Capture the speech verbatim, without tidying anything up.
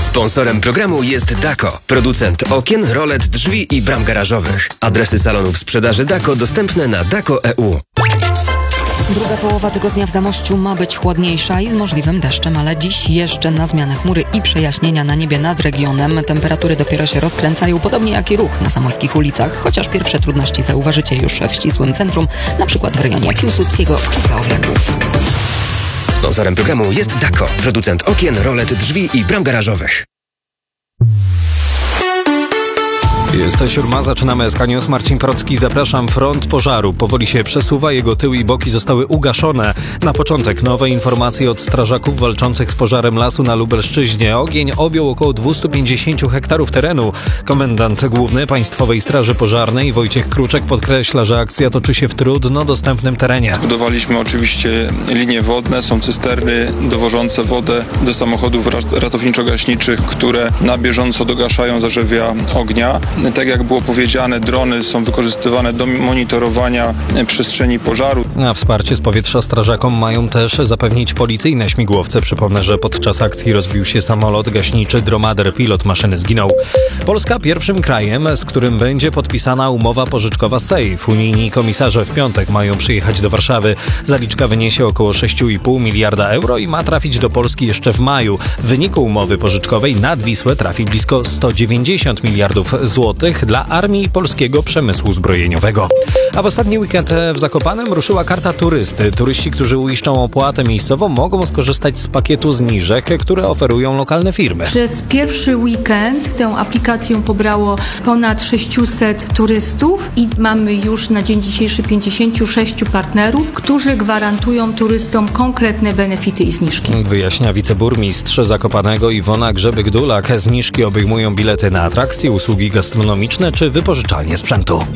Sponsorem programu jest Dako, producent okien, rolet, drzwi i bram garażowych. Adresy salonów sprzedaży Dako dostępne na dako kropka e u. Druga połowa tygodnia w Zamościu ma być chłodniejsza i z możliwym deszczem, ale dziś jeszcze na zmianę chmury i przejaśnienia na niebie nad regionem. Temperatury dopiero się rozkręcają, podobnie jak i ruch na zamojskich ulicach, chociaż pierwsze trudności zauważycie już w ścisłym centrum, na przykład w rejonie Piłsudskiego czy Białowiaków. Sponsorem programu jest Dako, producent okien, rolet, drzwi i bram garażowych. Jest to siódma, zaczynamy S K News. Marcin Procki, zapraszam. Front pożaru powoli się przesuwa, jego tył i boki zostały ugaszone. Na początek nowe informacje od strażaków walczących z pożarem lasu na Lubelszczyźnie. Ogień objął około dwieście pięćdziesiąt hektarów terenu. Komendant główny Państwowej Straży Pożarnej Wojciech Kruczek podkreśla, że akcja toczy się w trudno dostępnym terenie. Zbudowaliśmy oczywiście linie wodne, są cysterny dowożące wodę do samochodów ratowniczo-gaśniczych, które na bieżąco dogaszają zarzewia ognia. Tak jak było powiedziane, drony są wykorzystywane do monitorowania przestrzeni pożaru. A wsparcie z powietrza strażakom mają też zapewnić policyjne śmigłowce. Przypomnę, że podczas akcji rozbił się samolot gaśniczy Dromader. Pilot maszyny zginął. Polska pierwszym krajem, z którym będzie podpisana umowa pożyczkowa Safe. Unijni komisarze w piątek mają przyjechać do Warszawy. Zaliczka wyniesie około sześć i pół miliarda euro i ma trafić do Polski jeszcze w maju. W wyniku umowy pożyczkowej nad Wisłę trafi blisko sto dziewięćdziesiąt miliardów złotych dla armii i polskiego przemysłu zbrojeniowego. A w ostatni weekend w Zakopanem ruszyła karta turysty. Turyści, którzy uiszczą opłatę miejscową, mogą skorzystać z pakietu zniżek, które oferują lokalne firmy. Przez pierwszy weekend tę aplikację pobrało ponad sześćset turystów i mamy już na dzień dzisiejszy pięćdziesięciu sześciu partnerów, którzy gwarantują turystom konkretne benefity i zniżki. Wyjaśnia wiceburmistrz Zakopanego Iwona Grzebyk-Dulak. Zniżki obejmują bilety na atrakcje, usługi gastronomiczne czy wypożyczalnie sprzętu.